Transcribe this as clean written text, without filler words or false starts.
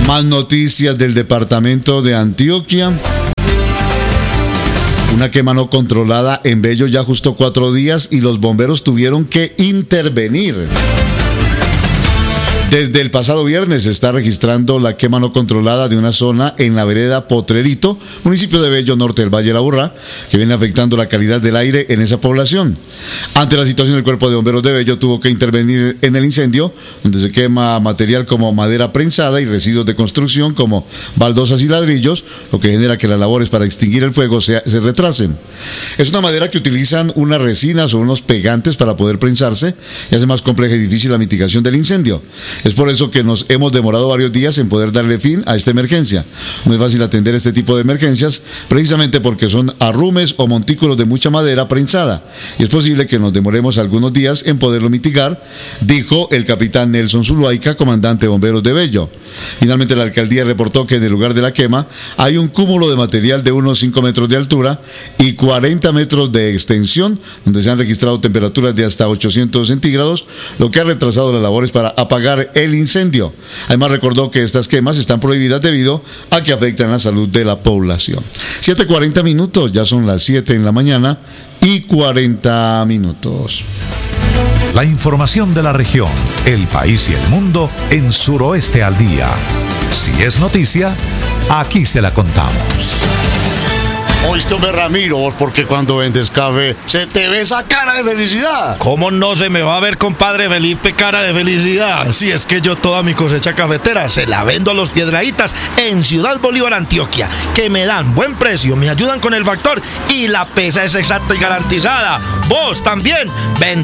Más noticias del departamento de Antioquia. Una quema no controlada en Bello ya justo 4 días y los bomberos tuvieron que intervenir. Desde el pasado viernes se está registrando la quema no controlada de una zona en la vereda Potrerito, municipio de Bello, norte del Valle de la Aburrá, que viene afectando la calidad del aire en esa población. Ante la situación, el Cuerpo de Bomberos de Bello tuvo que intervenir en el incendio, donde se quema material como madera prensada y residuos de construcción como baldosas y ladrillos, lo que genera que las labores para extinguir el fuego se retrasen. Es una madera que utilizan unas resinas o unos pegantes para poder prensarse y hace más compleja y difícil la mitigación del incendio. Es por eso que nos hemos demorado varios días en poder darle fin a esta emergencia. No es fácil atender este tipo de emergencias, precisamente porque son arrumes o montículos de mucha madera prensada, y es posible que nos demoremos algunos días en poderlo mitigar, dijo el capitán Nelson Zuluaika, comandante de bomberos de Bello. Finalmente, la alcaldía reportó que en el lugar de la quema hay un cúmulo de material de unos 5 metros de altura y 40 metros de extensión, donde se han registrado temperaturas de hasta 800 centígrados, lo que ha retrasado las labores para apagar el incendio. Además, recordó que estas quemas están prohibidas debido a que afectan la salud de la población. 7:40 minutos, ya son las 7 en la mañana y 40 minutos. La información de la región, el país y el mundo en Suroeste al Día. Si es noticia, aquí se la contamos. Oíste, hombre, Ramiro, vos, porque cuando vendes café se te ve esa cara de felicidad. ¿Cómo no se me va a ver, compadre Felipe, cara de felicidad? Si es que yo toda mi cosecha cafetera se la vendo a los Piedrahítas en Ciudad Bolívar, Antioquia, que me dan buen precio, me ayudan con el factor y la pesa es exacta y garantizada. Vos también, vende